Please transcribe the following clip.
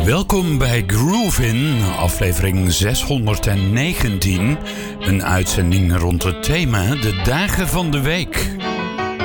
Welkom bij Groovin, aflevering 619. Een uitzending rond het thema de dagen van de week.